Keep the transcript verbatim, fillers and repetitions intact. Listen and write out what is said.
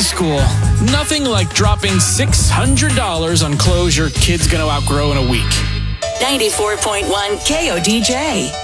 school. Nothing like dropping six hundred dollars on clothes your kid's going to outgrow in a week. ninety-four point one K O D J.